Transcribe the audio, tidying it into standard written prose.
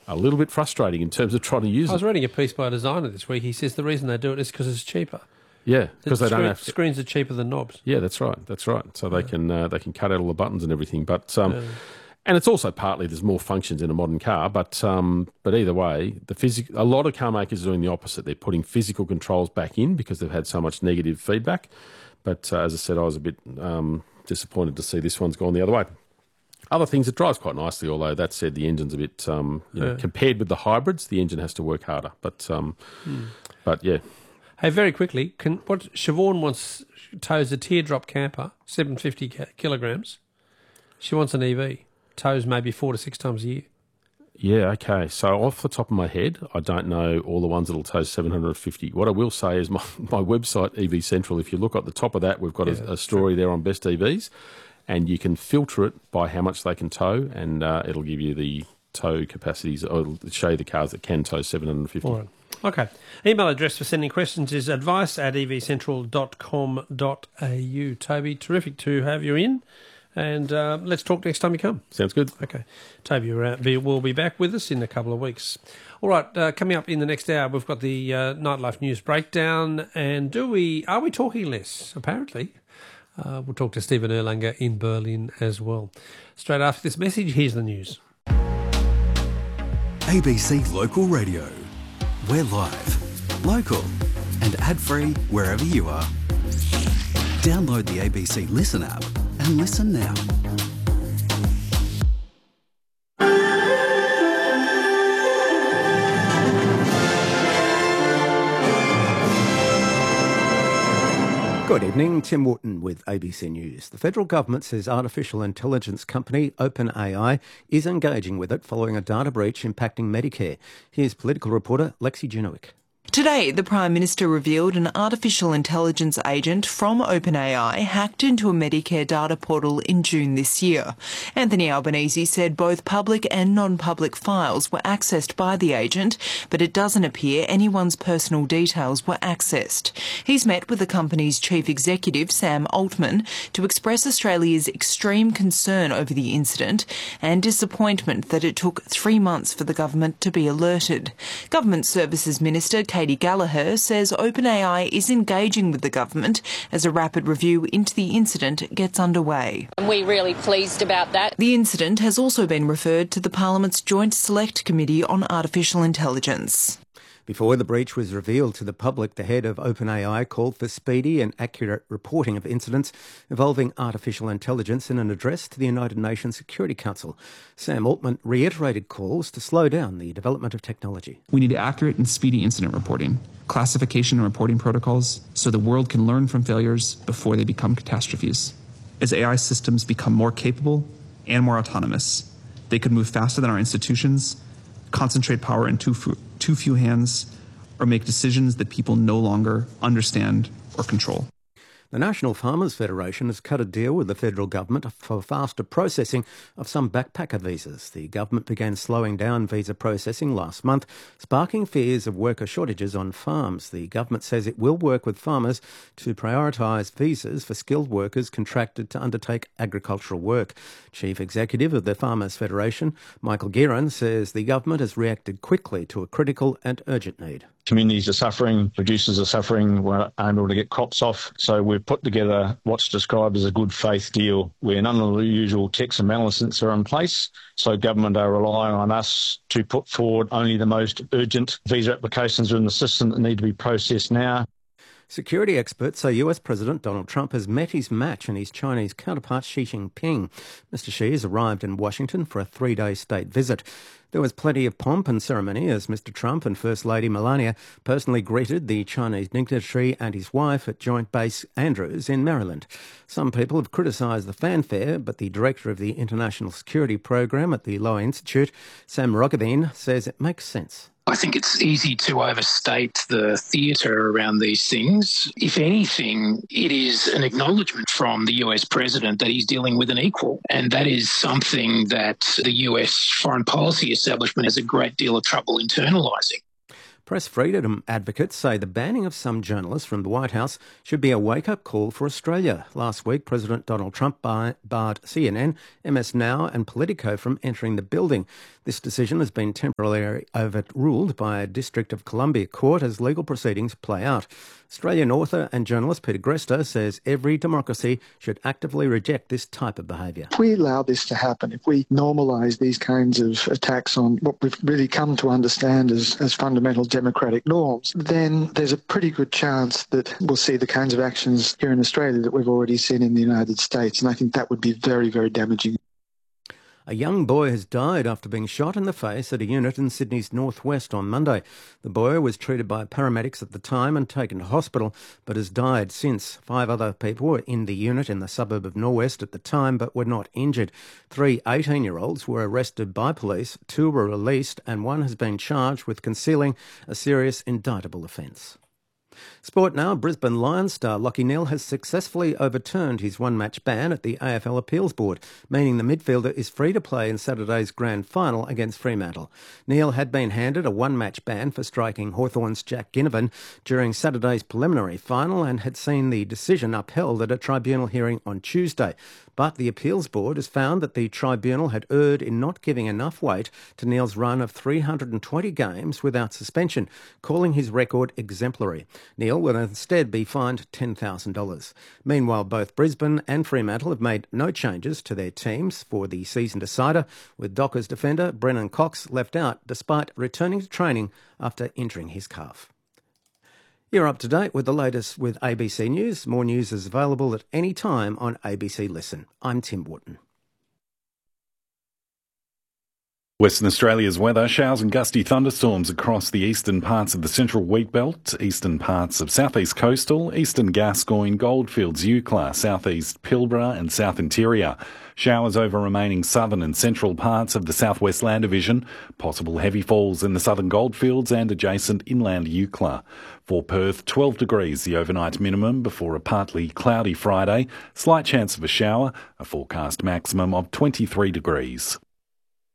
a little bit frustrating in terms of trying to use I was it. reading a piece by a designer this week. He says the reason they do it is because it's cheaper. Yeah, because they don't have to. Screens are cheaper than knobs. Yeah, that's right. So they can cut out all the buttons and everything. But and it's also partly there's more functions in a modern car. But either way, a lot of car makers are doing the opposite. They're putting physical controls back in because they've had so much negative feedback. But as I said, I was a bit disappointed to see this one's gone the other way. Other things, it drives quite nicely, although that said, the engine's a bit, compared with the hybrids, the engine has to work harder. But yeah. Hey, very quickly, Siobhan wants tows a teardrop camper, 750 kilograms. She wants an EV. Tows maybe 4 to 6 times a year. Yeah, okay. So off the top of my head, I don't know all the ones that'll tow 750. What I will say is my website, EV Central, if you look at the top of that, we've got a story there on best EVs, and you can filter it by how much they can tow, and it'll give you the tow capacities, or it'll show you the cars that can tow 750. All right. Okay. Email address for sending questions is advice@evcentral.com.au. Toby, terrific to have you in. And let's talk next time you come. Sounds good. Okay. Toby will be back with us in a couple of weeks. All right, coming up in the next hour, we've got the Nightlife News Breakdown. And are we talking less? Apparently. We'll talk to Stephen Erlanger in Berlin as well. Straight after this message, here's the news. ABC Local Radio. We're live, local and ad-free wherever you are. Download the ABC Listen app and listen now. Good evening, Tim Wharton with ABC News. The federal government says artificial intelligence company OpenAI is engaging with it following a data breach impacting Medicare. Here's political reporter Lexi Junowick. Today, the Prime Minister revealed an artificial intelligence agent from OpenAI hacked into a Medicare data portal in June this year. Anthony Albanese said both public and non-public files were accessed by the agent, but it doesn't appear anyone's personal details were accessed. He's met with the company's chief executive, Sam Altman, to express Australia's extreme concern over the incident and disappointment that it took 3 months for the government to be alerted. Government Services Minister Katie Gallagher says OpenAI is engaging with the government as a rapid review into the incident gets underway. And we're really pleased about that. The incident has also been referred to the Parliament's Joint Select Committee on Artificial Intelligence. Before the breach was revealed to the public, the head of OpenAI called for speedy and accurate reporting of incidents involving artificial intelligence in an address to the United Nations Security Council. Sam Altman reiterated calls to slow down the development of technology. We need accurate and speedy incident reporting, classification and reporting protocols, so the world can learn from failures before they become catastrophes. As AI systems become more capable and more autonomous, they could move faster than our institutions, concentrate power in too few hands, or make decisions that people no longer understand or control. The National Farmers Federation has cut a deal with the federal government for faster processing of some backpacker visas. The government began slowing down visa processing last month, sparking fears of worker shortages on farms. The government says it will work with farmers to prioritise visas for skilled workers contracted to undertake agricultural work. Chief Executive of the Farmers Federation, Michael Guerin, says the government has reacted quickly to a critical and urgent need. Communities are suffering, producers are suffering, we're unable to get crops off. So we've put together what's described as a good faith deal where none of the usual checks and balances are in place. So government are relying on us to put forward only the most urgent visa applications are in the system that need to be processed now. Security experts say US President Donald Trump has met his match in his Chinese counterpart Xi Jinping. Mr. Xi has arrived in Washington for a 3-day state visit. There was plenty of pomp and ceremony as Mr. Trump and First Lady Melania personally greeted the Chinese dignitary and his wife at Joint Base Andrews in Maryland. Some people have criticised the fanfare, but the director of the International Security Program at the Lowy Institute, Sam Roggeveen, says it makes sense. I think it's easy to overstate the theatre around these things. If anything, it is an acknowledgement from the US president that he's dealing with an equal. And that is something that the US foreign policy establishment has a great deal of trouble internalising. Press freedom advocates say the banning of some journalists from the White House should be a wake-up call for Australia. Last week, President Donald Trump barred CNN, MS Now and Politico from entering the building. This decision has been temporarily overruled by a District of Columbia court as legal proceedings play out. Australian author and journalist Peter Gresta says every democracy should actively reject this type of behaviour. If we allow this to happen, if we normalise these kinds of attacks on what we've really come to understand as fundamental democratic norms, then there's a pretty good chance that we'll see the kinds of actions here in Australia that we've already seen in the United States, and I think that would be very, very damaging. A young boy has died after being shot in the face at a unit in Sydney's northwest on Monday. The boy was treated by paramedics at the time and taken to hospital, but has died since. 5 other people were in the unit in the suburb of Norwest at the time, but were not injured. 3 18-year-olds were arrested by police, 2 were released, and 1 has been charged with concealing a serious indictable offence. Sport now. Brisbane Lions star Lachie Neale has successfully overturned his one-match ban at the AFL Appeals Board, meaning the midfielder is free to play in Saturday's grand final against Fremantle. Neale had been handed a one-match ban for striking Hawthorn's Jack Ginnivan during Saturday's preliminary final and had seen the decision upheld at a tribunal hearing on Tuesday. But the Appeals Board has found that the tribunal had erred in not giving enough weight to Neale's run of 320 games without suspension, calling his record exemplary. Neale will instead be fined $10,000. Meanwhile, both Brisbane and Fremantle have made no changes to their teams for the season decider, with Dockers defender Brennan Cox left out despite returning to training after injuring his calf. You're up to date with the latest with ABC News. More news is available at any time on ABC Listen. I'm Tim Wharton. Western Australia's weather: showers and gusty thunderstorms across the eastern parts of the central wheat belt, eastern parts of southeast coastal, eastern Gascoyne, Goldfields, Eucla, southeast Pilbara and south interior. Showers over remaining southern and central parts of the southwest land division. Possible heavy falls in the southern Goldfields and adjacent inland Eucla. For Perth, 12 degrees the overnight minimum before a partly cloudy Friday. Slight chance of a shower. A forecast maximum of 23 degrees.